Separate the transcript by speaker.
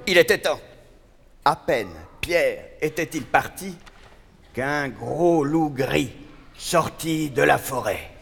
Speaker 1: il était temps. À peine Pierre était-il parti qu'un gros loup gris sortit de la forêt.